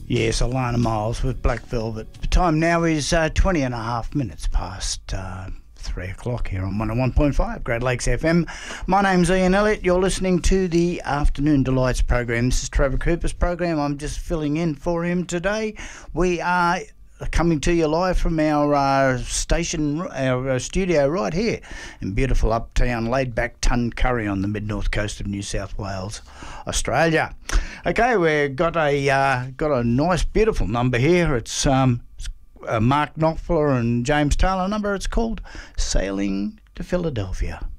Yes, Alana Miles with Black Velvet. The time now is 20 and a half minutes past 3 o'clock here on 101.5 Great Lakes FM. My name's Ian Elliott. You're listening to the Afternoon Delights program. This is Trevor Cooper's program. I'm just filling in for him today. We are coming to you live from our station, our studio right here in beautiful uptown, laid-back Tuncurry on the mid-north coast of New South Wales, Australia. Okay, we've got a nice, beautiful number here. It's Mark Knopfler and James Taylor number. It's called Sailing to Philadelphia.